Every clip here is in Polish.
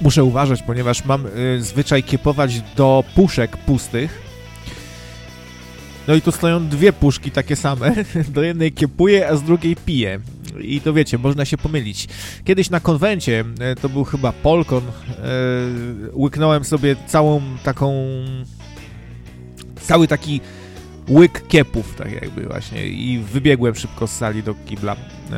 muszę uważać, ponieważ mam zwyczaj kiepować do puszek pustych. No i tu stoją dwie puszki takie same. Do jednej kiepuję, a z drugiej piję. I to wiecie, można się pomylić. Kiedyś na konwencie, to był chyba Polkon, łyknąłem sobie cały taki łyk kiepów, tak jakby właśnie, i wybiegłem szybko z sali do kibla.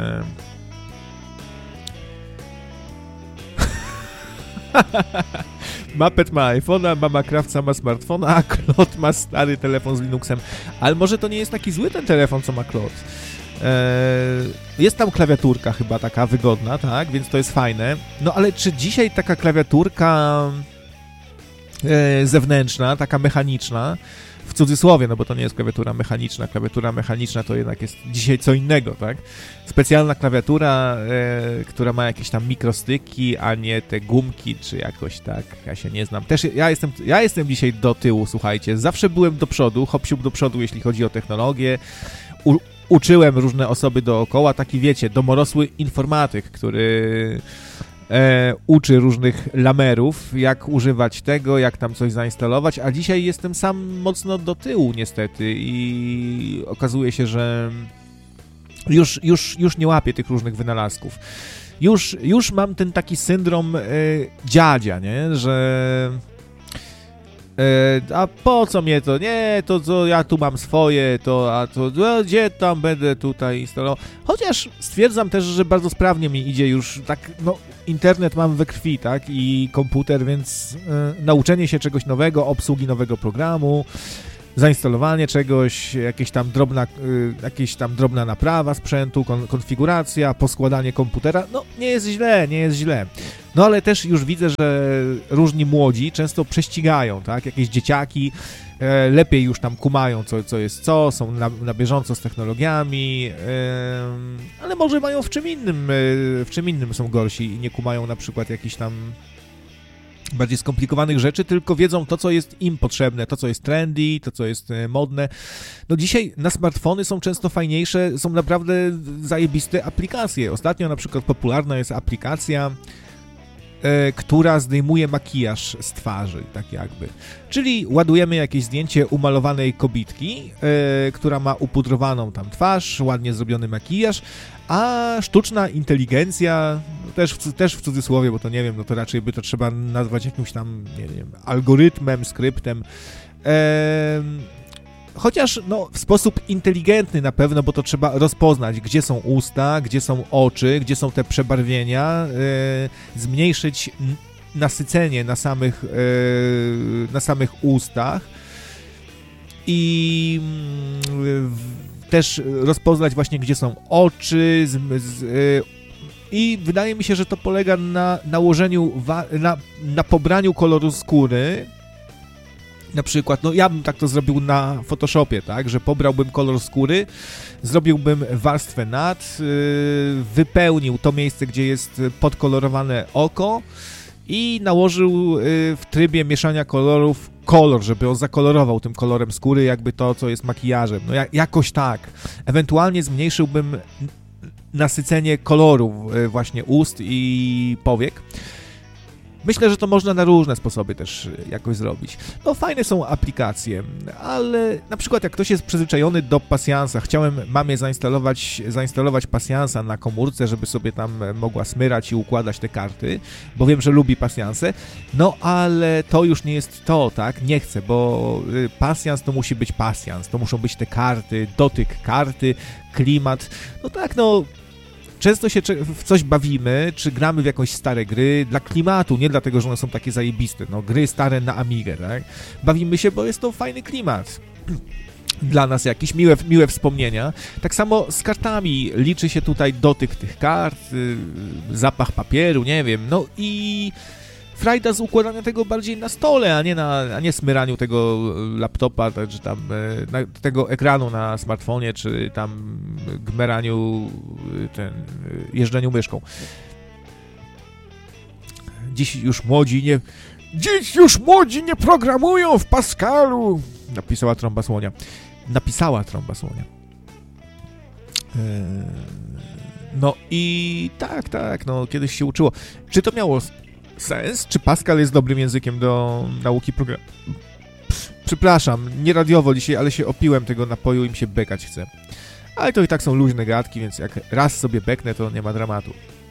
Muppet ma iPhone'a, mama Krawca ma smartfona, a Klot ma stary telefon z Linuxem. Ale może to nie jest taki zły ten telefon, co ma Klot. Jest tam klawiaturka chyba taka wygodna, tak, więc to jest fajne. No ale czy dzisiaj taka klawiaturka zewnętrzna, taka mechaniczna, w cudzysłowie, no bo to nie jest klawiatura mechaniczna to jednak jest dzisiaj co innego, tak? Specjalna klawiatura, która ma jakieś tam mikrostyki, a nie te gumki, czy jakoś tak, ja się nie znam. Też ja jestem dzisiaj do tyłu, słuchajcie, zawsze byłem do przodu, hop-siup do przodu, jeśli chodzi o technologię. Uczyłem różne osoby dookoła, taki wiecie, domorosły informatyk, który uczy różnych lamerów, jak używać tego, jak tam coś zainstalować, a dzisiaj jestem sam mocno do tyłu niestety i okazuje się, że już nie łapię tych różnych wynalazków. Już mam ten taki syndrom dziadzia, nie, że a po co mnie to? Nie, to co ja tu mam swoje, gdzie tam będę tutaj instalował? Chociaż stwierdzam też, że bardzo sprawnie mi idzie już tak, no internet mam we krwi, tak, i komputer, więc nauczenie się czegoś nowego, obsługi nowego programu, zainstalowanie czegoś, jakieś tam drobna naprawa sprzętu, konfiguracja, poskładanie komputera, no nie jest źle. No ale też już widzę, że różni młodzi często prześcigają, tak, jakieś dzieciaki lepiej już tam kumają, co jest co, są na bieżąco z technologiami, ale może mają w czym innym są gorsi i nie kumają na przykład jakichś tam bardziej skomplikowanych rzeczy, tylko wiedzą to, co jest im potrzebne, to, co jest trendy, to, co jest modne. No dzisiaj na smartfony są często fajniejsze, są naprawdę zajebiste aplikacje. Ostatnio na przykład popularna jest aplikacja, która zdejmuje makijaż z twarzy, tak jakby. Czyli ładujemy jakieś zdjęcie umalowanej kobitki, która ma upudrowaną tam twarz, ładnie zrobiony makijaż, a sztuczna inteligencja, też w cudzysłowie, bo to nie wiem, no to raczej by to trzeba nazwać jakimś tam, nie wiem, algorytmem, skryptem, chociaż no, w sposób inteligentny na pewno, bo to trzeba rozpoznać, gdzie są usta, gdzie są oczy, gdzie są te przebarwienia, zmniejszyć nasycenie na samych ustach i też rozpoznać właśnie, gdzie są oczy i wydaje mi się, że to polega na nałożeniu, na pobraniu koloru skóry. Na przykład, no ja bym tak to zrobił na Photoshopie, tak, że pobrałbym kolor skóry, zrobiłbym warstwę nad, wypełnił to miejsce, gdzie jest podkolorowane oko i nałożył w trybie mieszania kolorów kolor, żeby on zakolorował tym kolorem skóry jakby to, co jest makijażem. No jakoś tak. Ewentualnie zmniejszyłbym nasycenie kolorów właśnie ust i powiek. Myślę, że to można na różne sposoby też jakoś zrobić. No fajne są aplikacje, ale na przykład jak ktoś jest przyzwyczajony do pasjansa, chciałem mamie zainstalować pasjansa na komórce, żeby sobie tam mogła smyrać i układać te karty, bo wiem, że lubi pasjanse, no ale to już nie jest to, tak? Nie chcę, bo pasjans to musi być pasjans, to muszą być te karty, dotyk karty, klimat, no tak, no często się w coś bawimy, czy gramy w jakieś stare gry dla klimatu, nie dlatego, że one są takie zajebiste, no gry stare na Amigę, tak? Bawimy się, bo jest to fajny klimat. Dla nas jakieś miłe wspomnienia. Tak samo z kartami liczy się tutaj dotyk tych kart, zapach papieru, nie wiem, no i frajda z układania tego bardziej na stole, a nie smyraniu tego laptopa, czy tam tego ekranu na smartfonie, czy tam gmeraniu, jeżdżeniu myszką. Dziś już młodzi nie programują w Pascalu, napisała trąba słonia. No i tak, no kiedyś się uczyło. Czy to miało Sens? Czy Pascal jest dobrym językiem do nauki programu? Przepraszam, nie radiowo dzisiaj, ale się opiłem tego napoju i mi się bekać chce. Ale to i tak są luźne gadki, więc jak raz sobie beknę, to nie ma dramatu.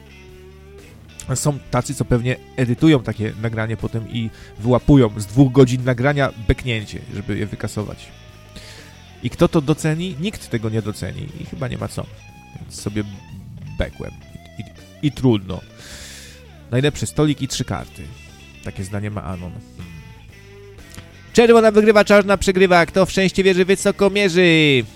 Są tacy, co pewnie edytują takie nagranie potem i wyłapują z 2 godzin nagrania beknięcie, żeby je wykasować. I kto to doceni? Nikt tego nie doceni i chyba nie ma co. Więc sobie bekłem. I trudno. Najlepszy stolik i 3 karty. Takie zdanie ma Anon. Czerwona wygrywa, czarna przegrywa. Kto w szczęście wierzy, wysoko mierzy.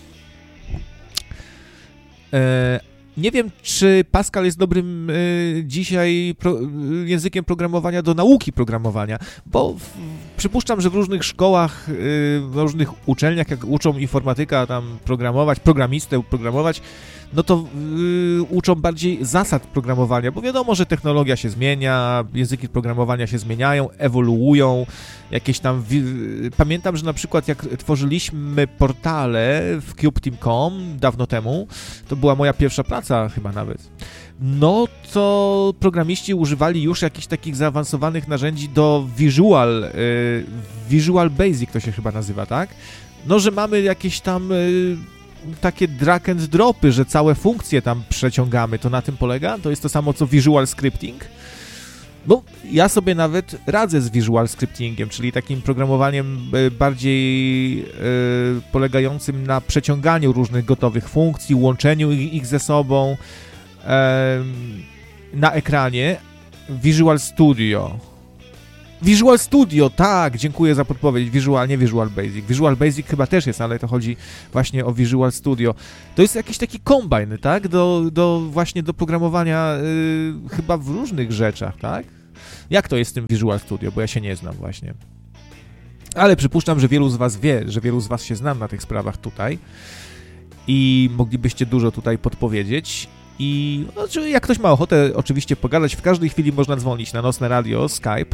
Nie wiem, czy Pascal jest dobrym dzisiaj językiem programowania do nauki programowania, bo przypuszczam, że w różnych szkołach, w różnych uczelniach, jak uczą informatyka tam programować, programistę programować, no to uczą bardziej zasad programowania, bo wiadomo, że technologia się zmienia, języki programowania się zmieniają, ewoluują, jakieś tam... Pamiętam, że na przykład jak tworzyliśmy portale w CubeTeam.com dawno temu, to była moja pierwsza praca chyba nawet, no to programiści używali już jakichś takich zaawansowanych narzędzi do Visual Basic to się chyba nazywa, tak? No, że mamy jakieś tam... takie drag and dropy, że całe funkcje tam przeciągamy, to na tym polega? To jest to samo co Visual Scripting? No, ja sobie nawet radzę z Visual Scriptingiem, czyli takim programowaniem bardziej polegającym na przeciąganiu różnych gotowych funkcji, łączeniu ich ze sobą na ekranie. Visual Studio, tak, dziękuję za podpowiedź. Nie Visual Basic. Visual Basic chyba też jest, ale to chodzi właśnie o Visual Studio. To jest jakiś taki kombajn, tak? Właśnie do programowania chyba w różnych rzeczach, tak? Jak to jest z tym Visual Studio? Bo ja się nie znam właśnie. Ale przypuszczam, że wielu z was wie, że wielu z was się znam na tych sprawach tutaj i moglibyście dużo tutaj podpowiedzieć. I jak ktoś ma ochotę oczywiście pogadać, w każdej chwili można dzwonić na Nocne Radio, Skype.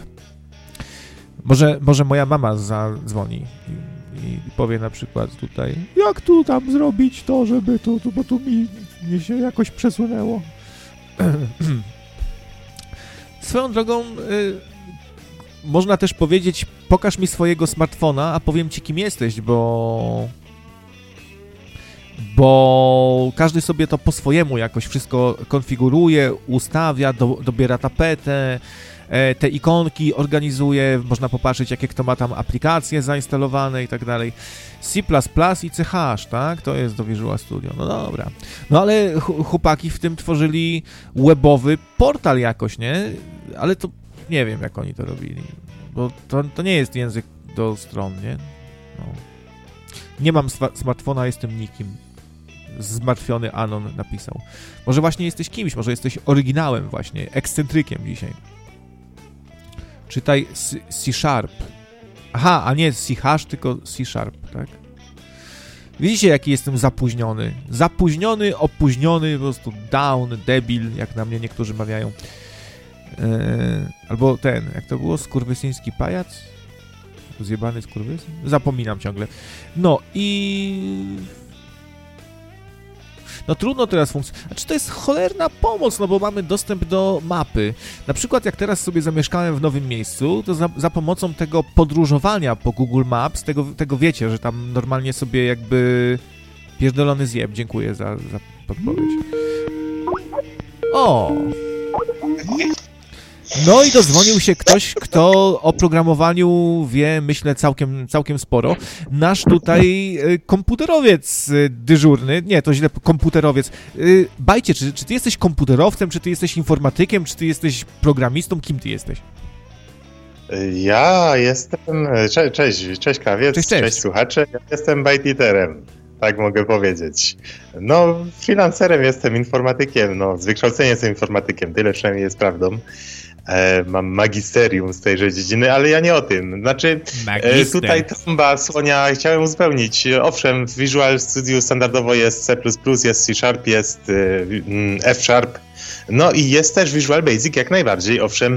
Może moja mama zadzwoni i powie na przykład tutaj, jak tu tam zrobić to, żeby bo tu mi się jakoś przesunęło. Swoją drogą można też powiedzieć, pokaż mi swojego smartfona, a powiem ci, kim jesteś, bo każdy sobie to po swojemu jakoś wszystko konfiguruje, ustawia, dobiera tapetę, te ikonki organizuje, można popatrzeć, jakie kto ma tam aplikacje zainstalowane i tak dalej. C++ i CH, tak? To jest do Visual Studio. No dobra. No ale chłopaki w tym tworzyli webowy portal jakoś, nie? Ale to nie wiem, jak oni to robili. Bo to nie jest język do stron, nie? No. Nie mam smartfona, jestem nikim. Zmartwiony Anon napisał. Może właśnie jesteś kimś, może jesteś oryginałem właśnie, ekscentrykiem dzisiaj. Czytaj C#. Aha, a nie C#, tylko C#, tak? Widzicie, jaki jestem zapóźniony. Zapóźniony, opóźniony, po prostu down, debil, jak na mnie niektórzy mawiają. Albo jak to było? Skurwysyński pajac? Zjebany skurwysyn? Zapominam ciągle. No i... No trudno teraz funkcjonować. Znaczy to jest cholerna pomoc, no bo mamy dostęp do mapy. Na przykład jak teraz sobie zamieszkałem w nowym miejscu, to za pomocą tego podróżowania po Google Maps, tego wiecie, że tam normalnie sobie jakby pierdolony zjeb. Dziękuję za podpowiedź. O! No i dozwonił się ktoś, kto o programowaniu wie, myślę, całkiem sporo. Nasz tutaj komputerowiec dyżurny, nie, to źle, komputerowiec. Bajcie, czy ty jesteś komputerowcem, czy ty jesteś informatykiem, czy ty jesteś programistą, kim ty jesteś? Ja jestem... Cześć krawiec, cześć słuchacze, ja jestem bajtiterem. Tak mogę powiedzieć. No, freelancerem jestem, informatykiem, no, z wykształcenia jestem informatykiem, tyle przynajmniej jest prawdą. Mam magisterium z tejże dziedziny, ale ja nie o tym. Znaczy, tutaj trąba słonia chciałem uzupełnić. Owszem, w Visual Studio standardowo jest C++, jest C#, jest F#. No i jest też Visual Basic, jak najbardziej, owszem.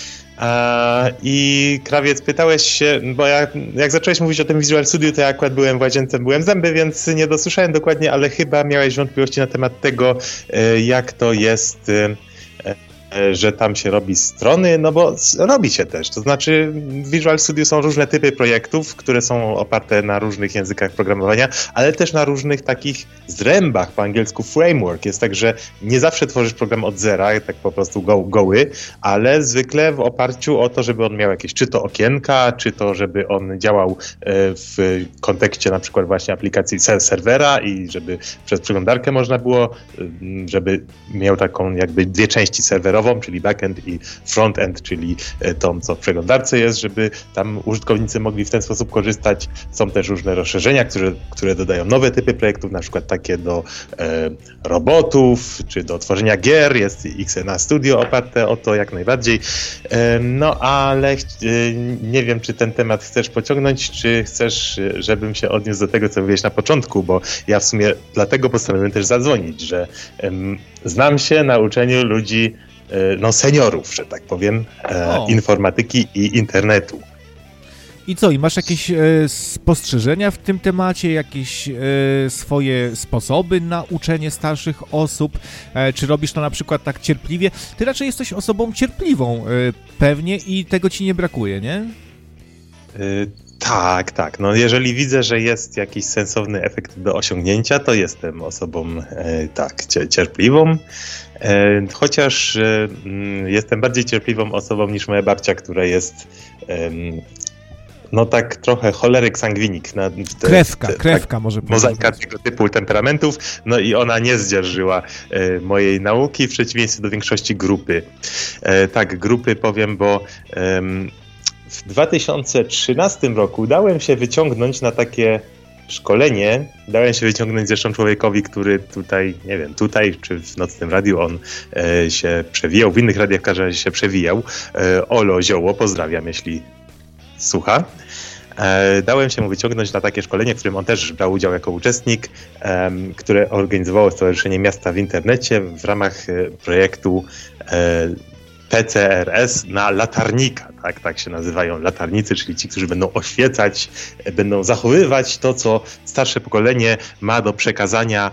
I krawiec, pytałeś się, bo jak zacząłeś mówić o tym Visual Studio, to ja akurat byłem w łazience, byłem zęby, więc nie dosłyszałem dokładnie, ale chyba miałeś wątpliwości na temat tego, jak to jest że tam się robi strony, no bo robi się też. To znaczy w Visual Studio są różne typy projektów, które są oparte na różnych językach programowania, ale też na różnych takich zrębach, po angielsku framework. Jest tak, że nie zawsze tworzysz program od zera, tak po prostu goły, ale zwykle w oparciu o to, żeby on miał jakieś czy to okienka, czy to, żeby on działał w kontekście na przykład właśnie aplikacji serwera i żeby przez przeglądarkę można było, żeby miał taką jakby dwie części serwerową, czyli backend i frontend, czyli tą, co w przeglądarce jest, żeby tam użytkownicy mogli w ten sposób korzystać. Są też różne rozszerzenia, które dodają nowe typy projektów, na przykład takie do robotów, czy do tworzenia gier. Jest XNA Studio oparte o to jak najbardziej. No ale nie wiem, czy ten temat chcesz pociągnąć, czy chcesz, żebym się odniósł do tego, co mówiłeś na początku, bo ja w sumie dlatego postanowiłem też zadzwonić, że znam się na uczeniu ludzi, no seniorów, że tak powiem, informatyki i internetu. I co, i masz jakieś spostrzeżenia w tym temacie, jakieś swoje sposoby na uczenie starszych osób? Czy robisz to na przykład tak cierpliwie? Ty raczej jesteś osobą cierpliwą pewnie i tego ci nie brakuje, nie? Tak. No jeżeli widzę, że jest jakiś sensowny efekt do osiągnięcia, to jestem osobą cierpliwą. Chociaż jestem bardziej cierpliwą osobą niż moja babcia, która jest no tak trochę choleryk sangwinik. Krewka może powiedzieć. Mozaika tego typu temperamentów, no i ona nie zdzierżyła mojej nauki w przeciwieństwie do większości grupy. Tak, grupy powiem, bo w 2013 roku dałem się wyciągnąć na takie szkolenie. Dałem się wyciągnąć zresztą człowiekowi, który tutaj, nie wiem, tutaj czy w Nocnym Radiu on się przewijał, w innych radiach w każdym razie się przewijał. Olo Zioło, pozdrawiam, jeśli słucha. Dałem się mu wyciągnąć na takie szkolenie, w którym on też brał udział jako uczestnik, które organizowało Stowarzyszenie Miasta w Internecie w ramach projektu PCRS na latarnika, tak się nazywają latarnicy, czyli ci, którzy będą oświecać, będą zachowywać to, co starsze pokolenie ma do przekazania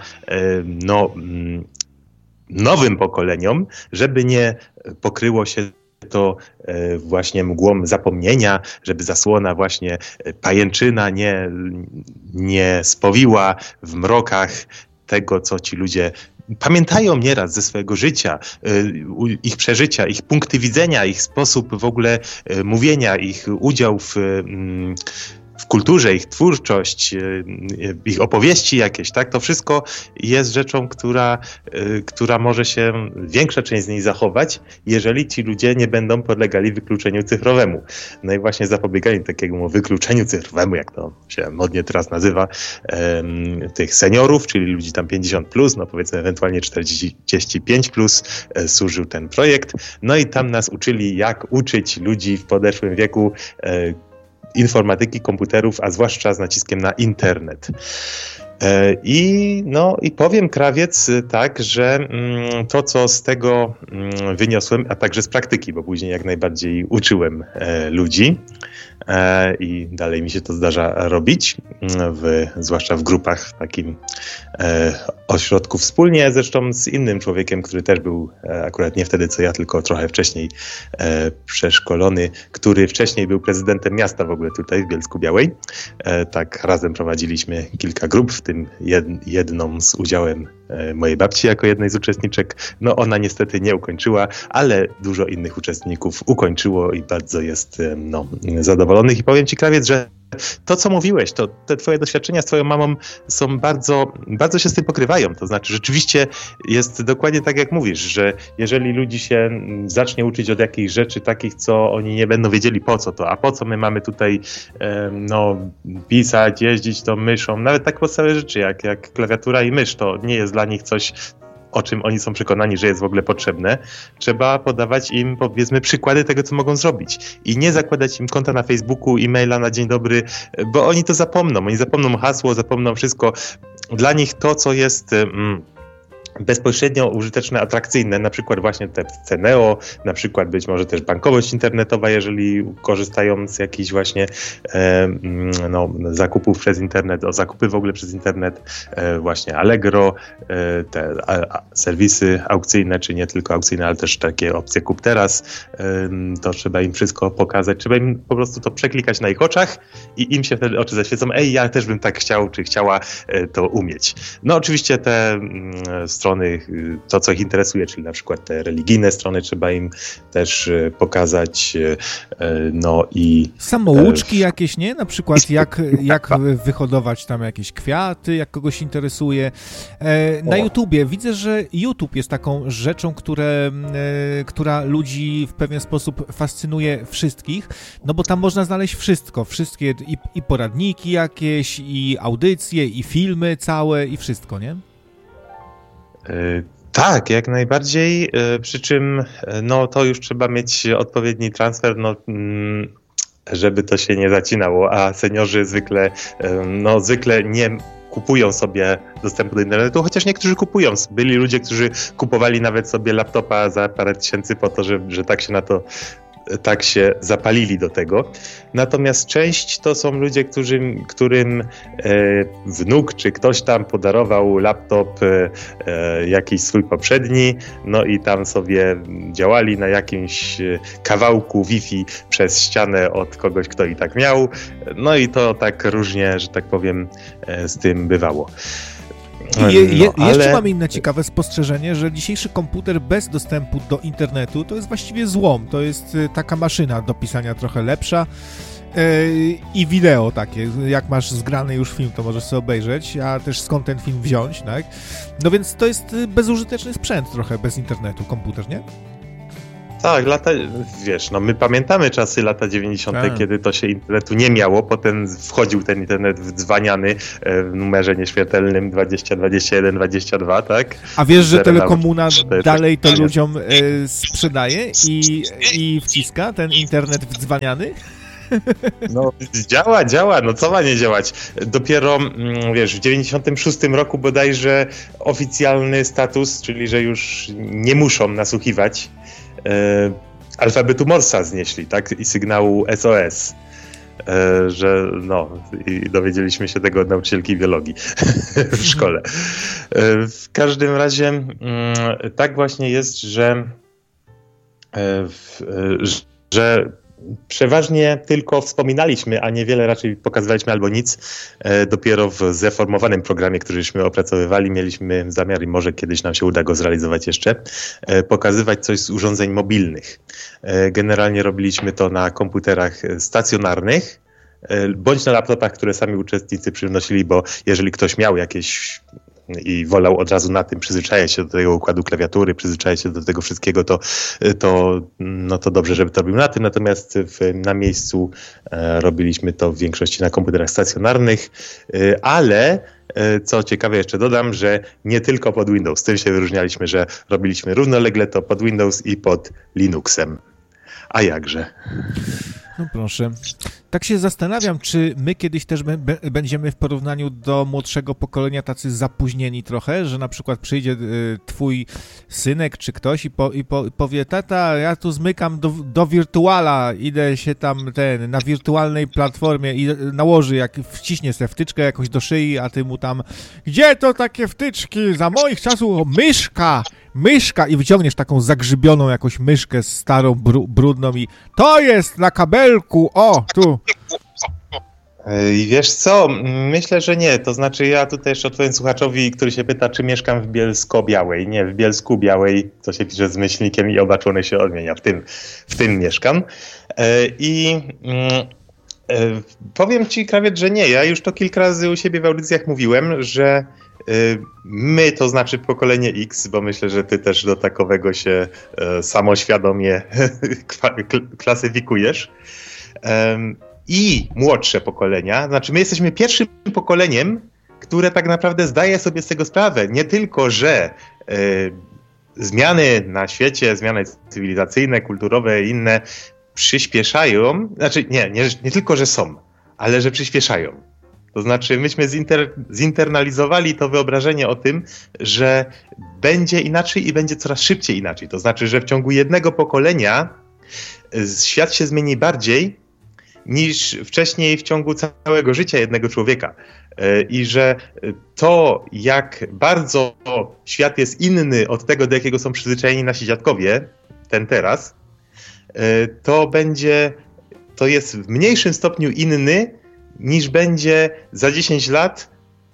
nowym pokoleniom, żeby nie pokryło się to właśnie mgłą zapomnienia, żeby zasłona właśnie pajęczyna nie spowiła w mrokach tego, co ci ludzie pamiętają nieraz ze swojego życia, ich przeżycia, ich punkty widzenia, ich sposób w ogóle mówienia, ich udział w kulturze, ich twórczość, ich opowieści jakieś, tak? To wszystko jest rzeczą, która może się, większa część z niej zachować, jeżeli ci ludzie nie będą podlegali wykluczeniu cyfrowemu. No i właśnie zapobieganie takiemu wykluczeniu cyfrowemu, jak to się modnie teraz nazywa, tych seniorów, czyli ludzi tam 50+, no powiedzmy ewentualnie 45+, służył ten projekt. No i tam nas uczyli, jak uczyć ludzi w podeszłym wieku informatyki, komputerów, a zwłaszcza z naciskiem na internet. I powiem, Krawiec, tak, że to, co z tego wyniosłem, a także z praktyki, bo później jak najbardziej uczyłem ludzi i dalej mi się to zdarza robić, zwłaszcza w grupach w takim ośrodku wspólnie, zresztą z innym człowiekiem, który też był akurat nie wtedy co ja, tylko trochę wcześniej przeszkolony, który wcześniej był prezydentem miasta w ogóle tutaj w Bielsku-Białej. Tak razem prowadziliśmy kilka grup, w tym jedną z udziałem mojej babci jako jednej z uczestniczek. No ona niestety nie ukończyła, ale dużo innych uczestników ukończyło i bardzo jest zadowolonych. I powiem ci, Krawiec, że to, co mówiłeś, to te twoje doświadczenia z twoją mamą są bardzo, bardzo się z tym pokrywają. To znaczy rzeczywiście jest dokładnie tak, jak mówisz, że jeżeli ludzi się zacznie uczyć od jakichś rzeczy takich, co oni nie będą wiedzieli po co to, a po co my mamy tutaj pisać, jeździć tą myszą, nawet tak podstawowe rzeczy jak klawiatura i mysz, to nie jest dla nich coś, o czym oni są przekonani, że jest w ogóle potrzebne. Trzeba podawać im, powiedzmy, przykłady tego, co mogą zrobić. I nie zakładać im konta na Facebooku, e-maila na dzień dobry, bo oni to zapomną. Oni zapomną hasło, zapomną wszystko. Dla nich to, co jest bezpośrednio użyteczne, atrakcyjne, na przykład właśnie te Ceneo, na przykład być może też bankowość internetowa, jeżeli korzystają z jakichś właśnie zakupów przez internet, zakupy w ogóle przez internet, właśnie Allegro, te serwisy aukcyjne, czy nie tylko aukcyjne, ale też takie opcje kup teraz, to trzeba im wszystko pokazać, trzeba im po prostu to przeklikać na ich oczach i im się wtedy oczy zaświecą, ja też bym tak chciał, czy chciała to umieć. No oczywiście te strony, to co ich interesuje, czyli na przykład te religijne strony trzeba im też pokazać, no i... Samouczki jakieś, nie? Na przykład jak wyhodować tam jakieś kwiaty, jak kogoś interesuje. Na YouTubie widzę, że YouTube jest taką rzeczą, która ludzi w pewien sposób fascynuje wszystkich, no bo tam można znaleźć wszystkie i poradniki jakieś, i audycje, i filmy całe, i wszystko, nie? Tak, jak najbardziej, przy czym no to już trzeba mieć odpowiedni transfer, żeby to się nie zacinało, a seniorzy zwykle nie kupują sobie dostępu do internetu, chociaż niektórzy kupują. Byli ludzie, którzy kupowali nawet sobie laptopa za parę tysięcy po to, że tak się zapalili do tego. Natomiast część to są ludzie, którym wnuk czy ktoś tam podarował laptop jakiś swój poprzedni, no i tam sobie działali na jakimś kawałku Wi-Fi przez ścianę od kogoś, kto i tak miał. No i to tak różnie, że tak powiem, z tym bywało. Jeszcze mam inne ciekawe spostrzeżenie, że dzisiejszy komputer bez dostępu do internetu to jest właściwie złom. To jest taka maszyna do pisania trochę lepsza i wideo takie. Jak masz zgrany już film, to możesz sobie obejrzeć, a też skąd ten film wziąć, tak? No więc to jest bezużyteczny sprzęt trochę bez internetu, komputer, nie? Tak, my pamiętamy czasy lata 90., kiedy to się internetu nie miało, potem wchodził ten internet wdzwaniany w numerze nieśmiertelnym 20, 21, 22, tak? A wiesz, że Telekomuna dalej to ludziom sprzedaje i wciska ten internet wdzwaniany? No działa, no co ma nie działać? Dopiero, w 96 roku bodajże oficjalny status, czyli że już nie muszą nasłuchiwać, alfabetu Morsa znieśli, tak? I sygnału SOS. I dowiedzieliśmy się tego od nauczycielki biologii w szkole. W każdym razie tak właśnie jest, że przeważnie tylko wspominaliśmy, a niewiele raczej pokazywaliśmy albo nic. Dopiero w zreformowanym programie, któryśmy opracowywali, mieliśmy zamiar i może kiedyś nam się uda go zrealizować jeszcze, pokazywać coś z urządzeń mobilnych. Generalnie robiliśmy to na komputerach stacjonarnych, bądź na laptopach, które sami uczestnicy przynosili, bo jeżeli ktoś miał jakieś i wolał od razu na tym przyzwyczajać się do tego układu klawiatury, przyzwyczajać się do tego wszystkiego, to dobrze, żeby to robił na tym. Natomiast na miejscu robiliśmy to w większości na komputerach stacjonarnych, ale co ciekawe jeszcze dodam, że nie tylko pod Windows. Tym się wyróżnialiśmy, że robiliśmy równolegle to pod Windows i pod Linuxem. A jakże? No proszę. Tak się zastanawiam, czy my kiedyś też będziemy w porównaniu do młodszego pokolenia tacy zapóźnieni trochę, że na przykład przyjdzie twój synek czy ktoś i powie: tata, ja tu zmykam do wirtuala, idę się tam na wirtualnej platformie i nałoży, wciśnie sobie wtyczkę jakoś do szyi, a ty mu tam: gdzie to takie wtyczki? Za moich czasów myszka i wyciągniesz taką zagrzybioną jakąś myszkę starą, brudną i to jest na kabelku, o, tu. I wiesz co, myślę, że nie. To znaczy ja tutaj jeszcze odpowiem słuchaczowi, który się pyta, czy mieszkam w Bielsko-Białej. Nie, w Bielsku-Białej, to się pisze z myślnikiem i oba człony się odmienia. W tym mieszkam. Powiem ci, Krawiec, że nie. Ja już to kilka razy u siebie w audycjach mówiłem, że my, to znaczy pokolenie X, bo myślę, że ty też do takowego się samoświadomie klasyfikujesz, i młodsze pokolenia, znaczy my jesteśmy pierwszym pokoleniem, które tak naprawdę zdaje sobie z tego sprawę. Nie tylko, że zmiany na świecie, zmiany cywilizacyjne, kulturowe i inne przyspieszają, znaczy nie tylko, że są, ale że przyspieszają. To znaczy myśmy zinternalizowali to wyobrażenie o tym, że będzie inaczej i będzie coraz szybciej inaczej. To znaczy, że w ciągu jednego pokolenia świat się zmieni bardziej niż wcześniej w ciągu całego życia jednego człowieka. I że to, jak bardzo świat jest inny od tego, do jakiego są przyzwyczajeni nasi dziadkowie, ten teraz, to jest w mniejszym stopniu inny niż będzie za 10 lat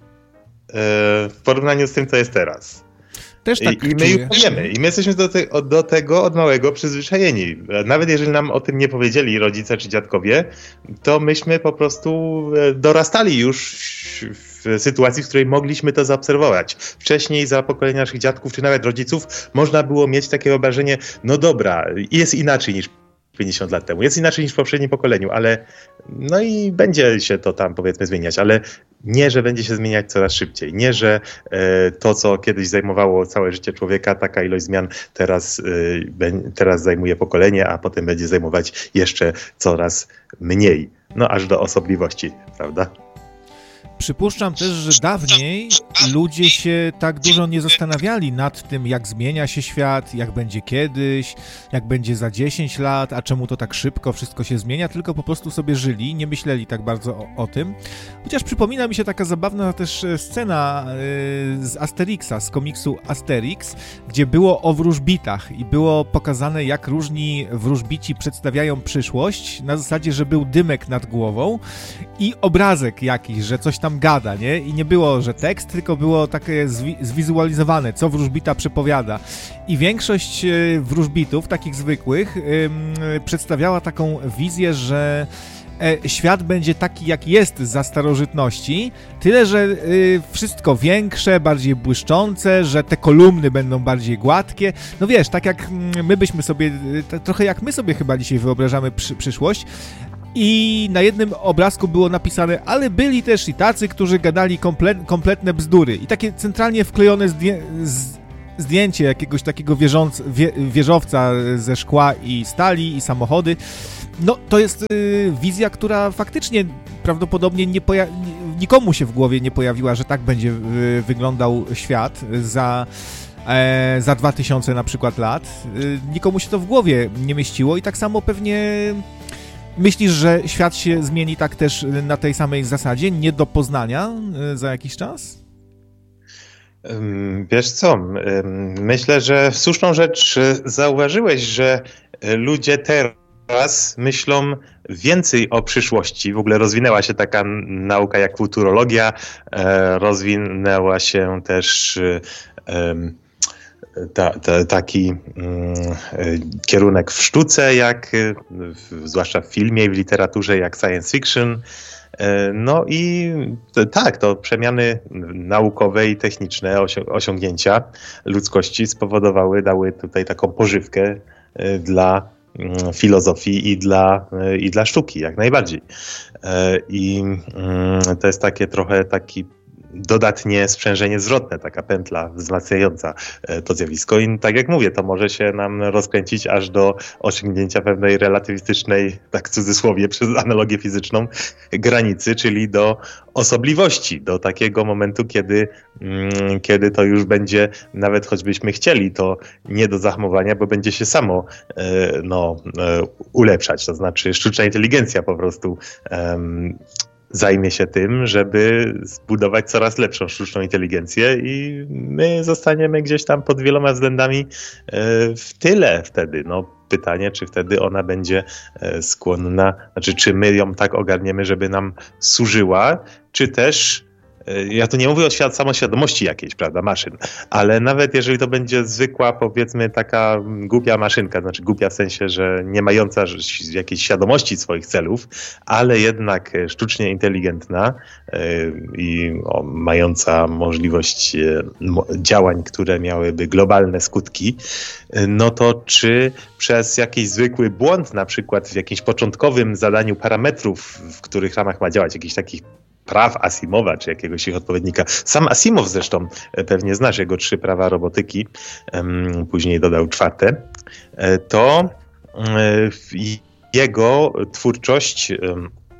w porównaniu z tym, co jest teraz. Też tak I my już wiemy. I my jesteśmy do tego od małego przyzwyczajeni. Nawet jeżeli nam o tym nie powiedzieli rodzice czy dziadkowie, to myśmy po prostu dorastali już w sytuacji, w której mogliśmy to zaobserwować. Wcześniej za pokolenia naszych dziadków czy nawet rodziców można było mieć takie wyobrażenie, no dobra, jest inaczej niż 50 lat temu. Jest inaczej niż w poprzednim pokoleniu, ale no i będzie się to tam powiedzmy zmieniać, ale nie, że będzie się zmieniać coraz szybciej. Nie, że to, co kiedyś zajmowało całe życie człowieka, taka ilość zmian teraz zajmuje pokolenie, a potem będzie zajmować jeszcze coraz mniej. No aż do osobliwości, prawda? Przypuszczam też, że dawniej ludzie się tak dużo nie zastanawiali nad tym, jak zmienia się świat, jak będzie kiedyś, jak będzie za 10 lat, a czemu to tak szybko wszystko się zmienia, tylko po prostu sobie żyli, nie myśleli tak bardzo o tym. Chociaż przypomina mi się taka zabawna też scena z Asterixa, z komiksu Asterix, gdzie było o wróżbitach i było pokazane, jak różni wróżbici przedstawiają przyszłość, na zasadzie, że był dymek nad głową i obrazek jakiś, że coś tam gada, nie? I nie było, że tekst, tylko było takie zwizualizowane, co wróżbita przepowiada. I większość wróżbitów, takich zwykłych, przedstawiała taką wizję, że świat będzie taki, jak jest za starożytności, tyle, że wszystko większe, bardziej błyszczące, że te kolumny będą bardziej gładkie. No wiesz, tak jak my byśmy sobie, trochę jak my sobie chyba dzisiaj wyobrażamy przyszłość. I na jednym obrazku było napisane, ale byli też i tacy, którzy gadali kompletne bzdury. I takie centralnie wklejone zdjęcie jakiegoś takiego wieżowca ze szkła i stali i samochody. No, to jest wizja, która faktycznie prawdopodobnie nikomu się w głowie nie pojawiła, że tak będzie wyglądał świat za 2000 na przykład lat. Nikomu się to w głowie nie mieściło i tak samo pewnie... Myślisz, że świat się zmieni tak też na tej samej zasadzie, nie do poznania za jakiś czas? Wiesz co, myślę, że słuszną rzecz zauważyłeś, że ludzie teraz myślą więcej o przyszłości. W ogóle rozwinęła się taka nauka jak futurologia, rozwinęła się też... taki kierunek w sztuce, zwłaszcza w filmie i w literaturze, jak science fiction. No i tak, to przemiany naukowe i techniczne osiągnięcia ludzkości dały tutaj taką pożywkę dla filozofii i dla sztuki, jak najbardziej. I to jest takie trochę taki dodatnie sprzężenie zwrotne, taka pętla wzmacniająca to zjawisko i tak jak mówię, to może się nam rozkręcić aż do osiągnięcia pewnej relatywistycznej, tak w cudzysłowie, przez analogię fizyczną, granicy, czyli do osobliwości, do takiego momentu, kiedy to już będzie, nawet choćbyśmy chcieli, to nie do zahamowania, bo będzie się samo ulepszać, to znaczy sztuczna inteligencja po prostu zajmie się tym, żeby zbudować coraz lepszą sztuczną inteligencję i my zostaniemy gdzieś tam pod wieloma względami w tyle wtedy. No, pytanie, czy wtedy ona będzie skłonna, znaczy czy my ją tak ogarniemy, żeby nam służyła, czy też ja tu nie mówię o samoświadomości jakiejś, prawda, maszyn, ale nawet jeżeli to będzie zwykła, powiedzmy, taka głupia maszynka, znaczy głupia w sensie, że nie mająca jakiejś świadomości swoich celów, ale jednak sztucznie inteligentna i mająca możliwość działań, które miałyby globalne skutki, no to czy przez jakiś zwykły błąd, na przykład w jakimś początkowym zadaniu parametrów, w których ramach ma działać, jakichś takich praw Asimowa, czy jakiegoś ich odpowiednika. Sam Asimow zresztą, pewnie znasz jego 3 prawa robotyki, później dodał 4, to jego twórczość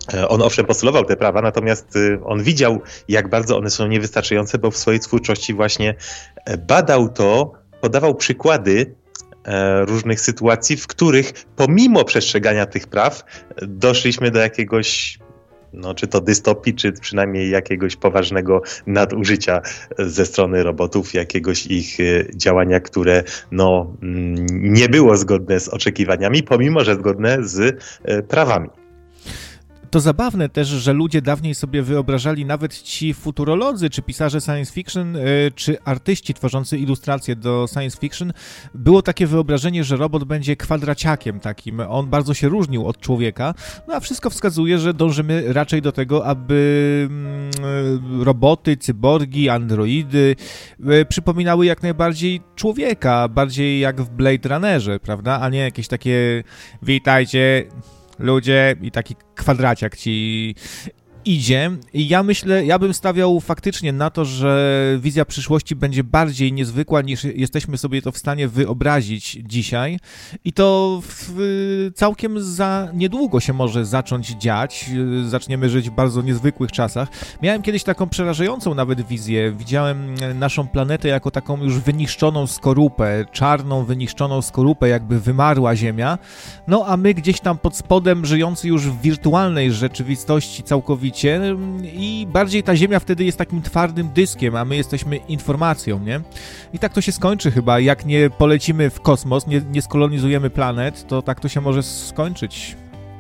On owszem postulował te prawa, natomiast on widział, jak bardzo one są niewystarczające, bo w swojej twórczości właśnie badał to, podawał przykłady różnych sytuacji, w których pomimo przestrzegania tych praw doszliśmy do jakiegoś, czy to dystopii, czy przynajmniej jakiegoś poważnego nadużycia ze strony robotów, jakiegoś ich działania, które nie było zgodne z oczekiwaniami, pomimo że zgodne z prawami. To zabawne też, że ludzie dawniej sobie wyobrażali, nawet ci futurolodzy, czy pisarze science fiction, czy artyści tworzący ilustracje do science fiction, było takie wyobrażenie, że robot będzie kwadraciakiem takim. On bardzo się różnił od człowieka, a wszystko wskazuje, że dążymy raczej do tego, aby roboty, cyborgi, androidy przypominały jak najbardziej człowieka, bardziej jak w Blade Runnerze, prawda, a nie jakieś takie witajcie ludzie i taki kwadraciak ci idzie. I ja bym stawiał faktycznie na to, że wizja przyszłości będzie bardziej niezwykła, niż jesteśmy sobie to w stanie wyobrazić dzisiaj. I to całkiem za niedługo się może zacząć dziać. Zaczniemy żyć w bardzo niezwykłych czasach. Miałem kiedyś taką przerażającą nawet wizję. Widziałem naszą planetę jako taką już wyniszczoną skorupę, czarną, wyniszczoną skorupę, jakby wymarła Ziemia. A my gdzieś tam pod spodem, żyjący już w wirtualnej rzeczywistości całkowicie, i bardziej ta Ziemia wtedy jest takim twardym dyskiem, a my jesteśmy informacją, nie? I tak to się skończy chyba. Jak nie polecimy w kosmos, nie skolonizujemy planet, to tak to się może skończyć.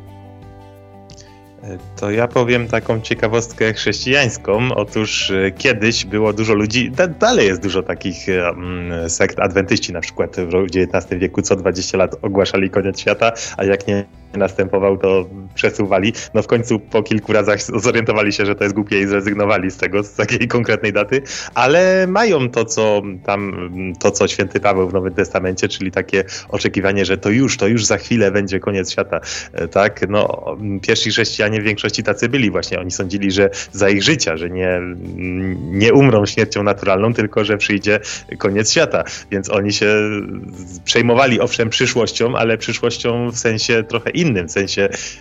To ja powiem taką ciekawostkę chrześcijańską. Otóż kiedyś było dużo ludzi, dalej jest dużo takich sekt adwentyści, na przykład w XIX wieku co 20 lat ogłaszali koniec świata, a jak nie następował, to przesuwali. W końcu po kilku razach zorientowali się, że to jest głupie i zrezygnowali z tego, z takiej konkretnej daty, ale mają to, co święty Paweł w Nowym Testamencie, czyli takie oczekiwanie, że to już za chwilę będzie koniec świata. Tak? Pierwsi chrześcijanie w większości tacy byli właśnie. Oni sądzili, że za ich życia, że nie umrą śmiercią naturalną, tylko że przyjdzie koniec świata. Więc oni się przejmowali owszem przyszłością, ale przyszłością w sensie trochę innym, w sensie